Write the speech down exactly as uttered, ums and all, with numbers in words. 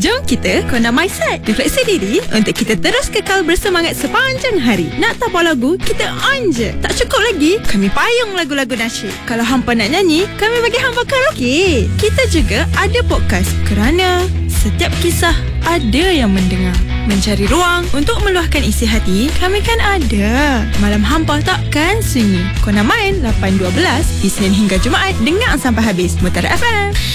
Jom kita Kona Mindset, refleksi diri untuk kita terus kekal bersemangat sepanjang hari. Nak tapau lagu, kita on je. Tak cukup lagi, kami payung lagu-lagu nasyid. Kalau hampa nak nyanyi, kami bagi hampa karaoke. Kita juga ada podcast kerana setiap kisah ada yang mendengar. Mencari ruang untuk meluahkan isi hati, kami kan ada. Malam hampa takkan sunyi. Kona Main lapan dua belas Isnin hingga Jumaat. Dengar sampai habis. Mutara F M.